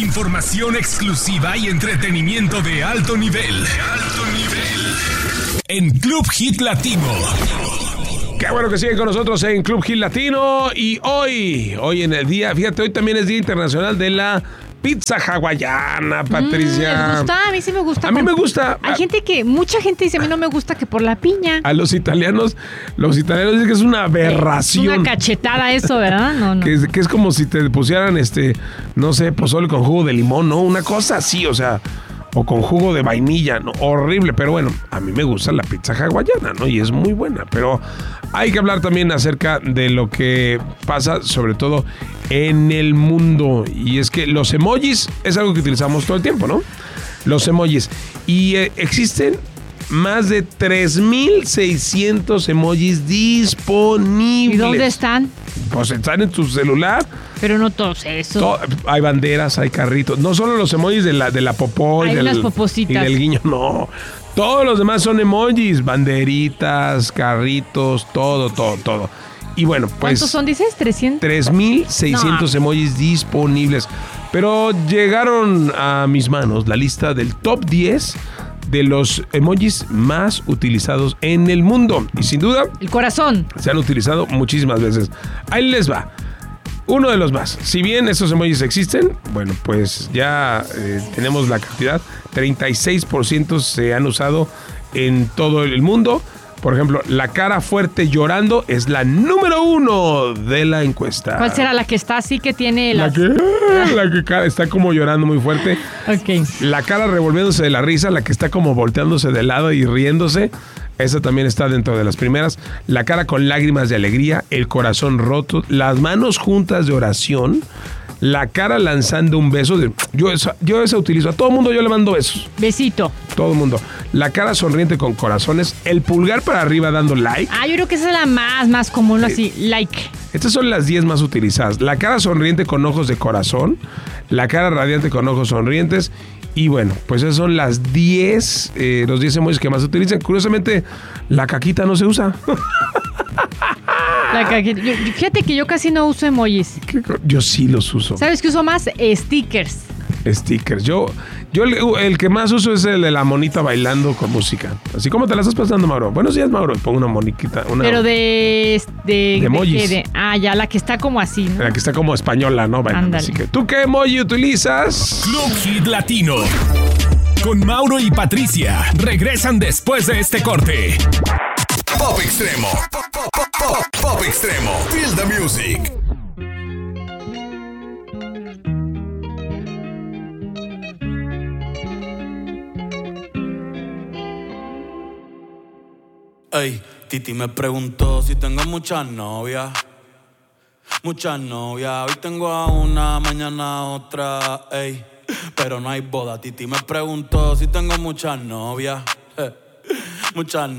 Información exclusiva y entretenimiento de alto nivel. En Club Hit Latino. Qué bueno que siguen con nosotros en Club Hit Latino. Y hoy en el día, fíjate, hoy también es Día Internacional de la Pizza Hawaiana, Patricia. ¿Les gusta? A mí sí me gusta. A mí me gusta. Mucha gente dice, a mí no me gusta que por la piña. A los italianos dicen que es una aberración. Es una cachetada eso, ¿verdad? No. Que es como si te pusieran, no sé, pozole con jugo de limón, ¿no? Una cosa así, o sea, o con jugo de vainilla, ¿no? Horrible, pero bueno, a mí me gusta la pizza hawaiana, ¿no? Y es muy buena, pero hay que hablar también acerca de lo que pasa, sobre todo en el mundo. Y es que los emojis es algo que utilizamos todo el tiempo, ¿no? Los emojis. Y existen más de 3,600 emojis disponibles. ¿Y dónde están? Pues están en tu celular. Pero no todos esos. Hay banderas, hay carritos. No solo los emojis de la popó hay y unas popositas. Y del guiño, no. Todos los demás son emojis, banderitas, carritos, todo. Y bueno, pues... ¿Cuántos son, dices? ¿300? 3,600 emojis disponibles. Pero llegaron a mis manos la lista del top 10 de los emojis más utilizados en el mundo. Y sin duda... El corazón. Se han utilizado muchísimas veces. Ahí les va. Uno de los más. Si bien estos emojis existen, bueno, pues ya tenemos la cantidad. 36% se han usado en todo el mundo. Por ejemplo, la cara fuerte llorando es la número 1 de la encuesta. ¿Cuál será la que está así que tiene la que está como llorando muy fuerte? Ok. La cara revolviéndose de la risa, la que está como volteándose de lado y riéndose. Esa también está dentro de las primeras. La cara con lágrimas de alegría, el corazón roto, las manos juntas de oración, la cara lanzando un beso. Yo esa utilizo. A todo mundo yo le mando besos. Besito. Todo el mundo. La cara sonriente con corazones, el pulgar para arriba dando like. Yo creo que esa es la más común, así, like. Estas son las 10 más utilizadas. La cara sonriente con ojos de corazón, la cara radiante con ojos sonrientes. Y bueno, pues esas son las 10, los 10 emojis que más se utilizan. Curiosamente, la caquita no se usa. La caquita. Fíjate que yo casi no uso emojis. Yo sí los uso. ¿Sabes qué uso más? Stickers. Yo el que más uso es el de la monita bailando con música. Así como te la estás pasando, Mauro. Buenos días, Mauro. Pongo una moniquita. Pero de emojis. ya, la que está como así, ¿no? La que está como española, ¿no? Bailando. Así que, ¿tú qué emoji utilizas? Club Hit Latino. Con Mauro y Patricia. Regresan después de este corte. Pop Extremo. Pop Extremo. Feel the music. Ey, Titi me preguntó si tengo muchas novias. Muchas novias. Hoy tengo a una, mañana a otra. Ey, pero no hay boda. Titi me preguntó si tengo muchas novias. Muchas